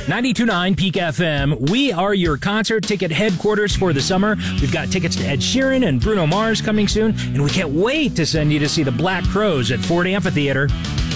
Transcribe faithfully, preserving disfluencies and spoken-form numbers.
ninety-two point nine Peak F M. We are your concert ticket headquarters for the summer. We've got tickets to Ed Sheeran and Bruno Mars coming soon, and we can't wait to send you to see the Black Crowes at Ford Amphitheater.